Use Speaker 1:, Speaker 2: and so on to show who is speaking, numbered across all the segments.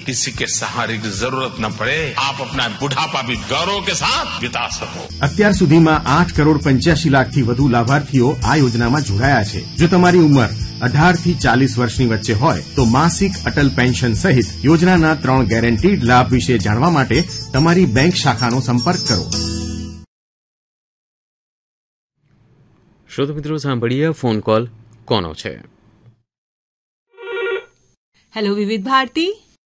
Speaker 1: किसी के सहारे की जरूरत न पड़े, आप अपना बुढ़ापा भी गौरव के साथ बिता सको।
Speaker 2: અત્યાર સુધીમાં 8,85,00,000થી વધુ લાભાર્થીઓ આ યોજનામાં જોડાયા છે। જો તમારી ઉંમર 18 થી 40 વર્ષની વચ્ચે હોય તો માસિક અટલ પેન્શન સહિત યોજનાના 3 ગેરંટીડ લાભ વિશે જાણવા માટે તમારી બેંક શાખાનો સંપર્ક કરો।
Speaker 3: શ્રોતા મિત્રો, સાંભળીએ ફોન કોલ કોનો છે।
Speaker 4: હેલો વિવિધ ભારતી।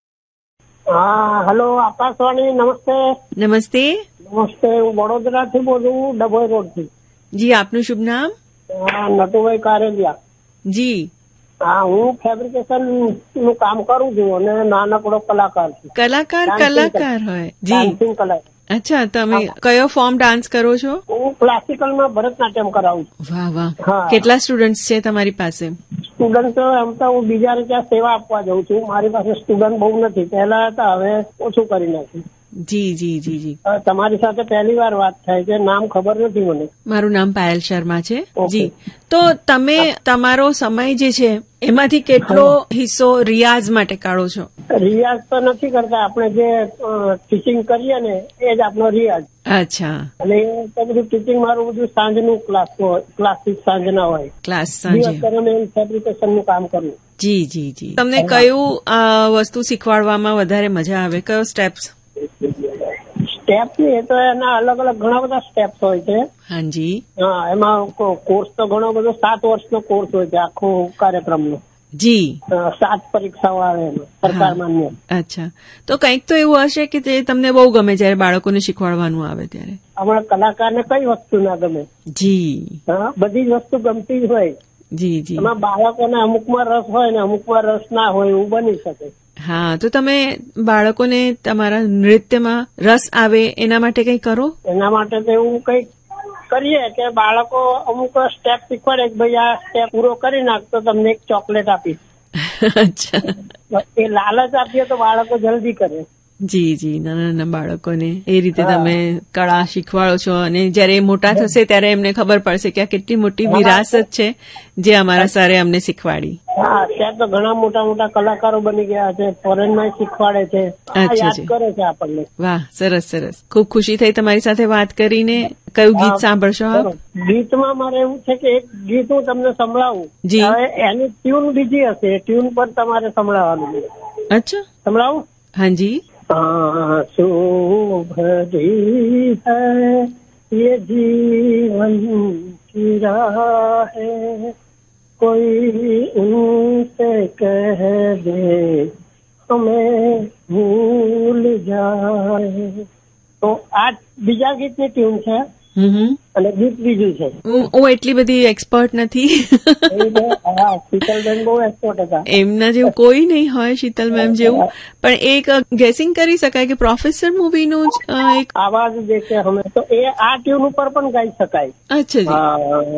Speaker 5: હેલો આકાશવાણી, નમસ્તે।
Speaker 4: નમસ્તે।
Speaker 5: નમસ્તે, હું વડોદરાથી બોલું, ડભોઈ રોડથી।
Speaker 4: જી, આપનું શુભ નામ?
Speaker 5: નટુભાઈ કારેલિયા।
Speaker 4: જી,
Speaker 5: હા, હું ફેબ્રિકેશન નું કામ કરું છું અને નાનકડો કલાકાર છું।
Speaker 4: કલાકાર હોય જી?
Speaker 5: ડાન્સિંગ કલાકાર।
Speaker 4: અચ્છા, તમે કયો ફોર્મ ડાન્સ કરો છો?
Speaker 5: હું ક્લાસિકલમાં ભરતનાટ્યમ કરાવું છું।
Speaker 4: વાહ વાહ, કેટલા સ્ટુડન્ટ છે તમારી પાસે?
Speaker 5: સ્ટુડન્ટ એમ તો હું બીજાને ત્યાં સેવા આપવા જાઉં છું, મારી પાસે સ્ટુડન્ટ બહુ નથી, પહેલા હતા, હવે ઓછું કરી નાખ્યું।
Speaker 4: જી જી જી જી।
Speaker 5: તમારી સાથે પહેલી વાર વાત થાય છે, નામ ખબર નથી મને।
Speaker 4: મારું નામ પાયલ શર્મા છે। જી, તો તમે તમારો સમય જે છે એમાંથી કેટલો હિસ્સો રિયાઝ માટે કાઢો છો?
Speaker 5: રિયાઝ તો નથી કરતા, આપણે જે ટીચિંગ કરીએ ને એ જ આપણો રિયાઝ।
Speaker 4: અચ્છા,
Speaker 5: અને એ બધું ટીચિંગ મારું બધું સાંજનું ક્લાસીસ સાંજના હોય,
Speaker 4: ક્લાસ સાંજે
Speaker 5: ફેબ્રિકેશન નું કામ કરું।
Speaker 4: જી જી જી। તમને કયું વસ્તુ શીખવાડવામાં વધારે મજા આવે? કયો સ્ટેપ્સ?
Speaker 5: સ્ટેપ એ તો એના અલગ અલગ ઘણા બધા સ્ટેપ્સ હોય છે।
Speaker 4: હાજી।
Speaker 5: હા, એમાં કોર્સ તો ઘણો બધો 7 વર્ષનો કોર્સ હોય છે, આખો કાર્યક્રમનો।
Speaker 4: જી।
Speaker 5: 7 પરીક્ષાઓ આવે એમાં, સરકાર માન્ય।
Speaker 4: અચ્છા, તો કંઈક તો એવું હશે કે તે તમને બહુ ગમે જયારે બાળકોને શીખવાડવાનું આવે ત્યારે?
Speaker 5: આપણા કલાકારને કઈ વસ્તુ ના ગમે?
Speaker 4: જી,
Speaker 5: હા, બધી જ વસ્તુ ગમતી જ હોય।
Speaker 4: જી જી।
Speaker 5: એમાં બાળકોને અમુકમાં રસ હોય ને અમુકમાં રસ ના હોય, એવું બની શકે।
Speaker 4: હા, તો તમે બાળકોને તમારા નૃત્યમાં રસ આવે એના માટે કંઈ કરો?
Speaker 5: એના માટે તો એવું કંઈક કરીએ કે બાળકો અમુક સ્ટેપ શીખવાડે કે ભાઈ આ સ્ટેપ પૂરો કરી નાખ તો તમને એક ચોકલેટ આપીશ।
Speaker 4: અચ્છા,
Speaker 5: એ લાલચ આપીએ તો બાળકો જલ્દી કરે।
Speaker 4: જી જી। નાના નાના બાળકોને એ રીતે તમે કળા શીખવાડો છો અને જયારે મોટા થશે ત્યારે એમને ખબર પડશે કે આ કેટલી મોટી વિરાસત છે જે અમારા સરે અમને શીખવાડી।
Speaker 5: હા, ત્યાં તો ઘણા મોટા મોટા કલાકારો બની ગયા છે, ફોરેનમાં શીખવાડે છે, યાદ કરે છે આપણને। વાહ,
Speaker 4: સરસ સરસ। ખૂબ ખુશી થઈ તમારી સાથે વાત કરીને। કયું ગીત સાંભળશો આપ?
Speaker 5: ગીતમાં મારે એવું છે કે એક ગીત હું તમને સંભળાવું।
Speaker 4: જી।
Speaker 5: હવે એની ટ્યુન બીજી હશે, ટ્યુન પર તમારે સંભળાવવાનું।
Speaker 4: અચ્છા,
Speaker 5: સંભળાવું?
Speaker 4: હાજી।
Speaker 5: आंसू भरी है ये जीवन की राह है, कोई उनसे कह दे हमें भूल जाए। તો આ બીજા ગીતની ટ્યુન છે અને ગીત બીજું છે।
Speaker 4: હું એટલી બધી એક્સપર્ટ નથી।
Speaker 5: શીતલબેન બહુ એક્સપર્ટ હતા,
Speaker 4: એમના જેવું કોઈ નહીં હોય, શીતલ મેમ જેવું, પણ એક ગેસિંગ કરી શકાય કે પ્રોફેસર મૂવીનું એક
Speaker 5: આવાજ જે છે, તો એ આ ટ્યુન ઉપર પણ ગાઈ શકાય।
Speaker 4: અચ્છા જી।